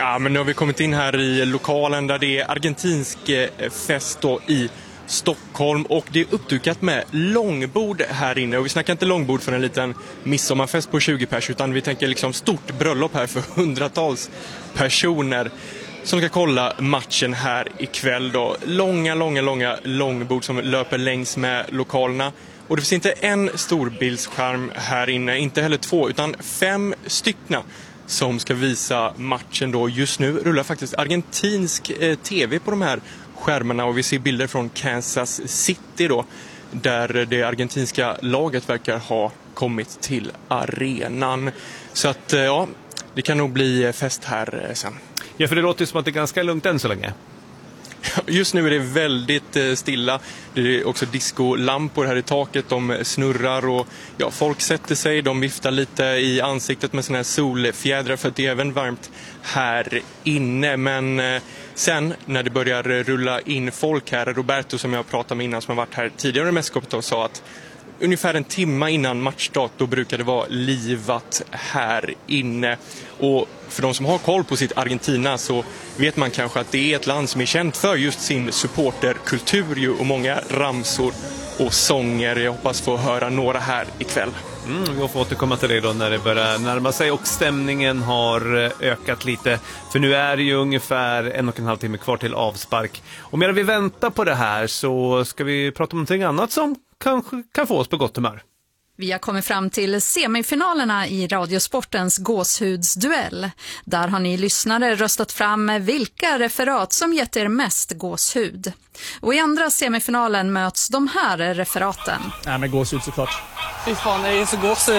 Ja, men nu har vi kommit in här i lokalen där det är argentinsk fest då i Stockholm, och det är uppdukat med långbord här inne. Och vi snackar inte långbord för en liten midsommarfest på 20 pers, utan vi tänker liksom stort bröllop här för hundratals personer som ska kolla matchen här ikväll då. Långa långbord som löper längs med lokalerna. Och det finns inte en storbildsskärm här inne, inte heller 2, utan 5 stycken som ska visa matchen då. Just nu rullar faktiskt argentinsk tv på de här skärmarna, och vi ser bilder från Kansas City då, där det argentinska laget verkar ha kommit till arenan. Så att ja, det kan nog bli fest här sen. Ja, för det låter som att det är ganska lugnt än så länge. Just nu är det väldigt stilla. Det är också discolampor här i taket. De snurrar och ja, folk sätter sig. De viftar lite i ansiktet med såna här solfjädrar för att det är även varmt här inne. Men sen när det börjar rulla in folk här, Roberto som jag pratade med innan som har varit här tidigare i mästerskapet och sa att ungefär en timme innan matchstart då brukar det vara livat här inne. Och för de som har koll på sitt Argentina så vet man kanske att det är ett land som är känt för just sin supporterkultur ju, och många ramsor och sånger. Jag hoppas få höra några här ikväll. Vi får återkomma till det då när det börjar närma sig och stämningen har ökat lite. För nu är det ju ungefär 1,5 timme kvar till avspark. Och medan vi väntar på det här så ska vi prata om någonting annat som kanske kan få oss på gott humör. Vi har kommit fram till semifinalerna i Radiosportens gåshudsduell. Där har ni lyssnare röstat fram vilka referat som gett er mest gåshud. Och i andra semifinalen möts de här referaten. Nej, men gåshud såklart. Fy fan, det är så gåshud.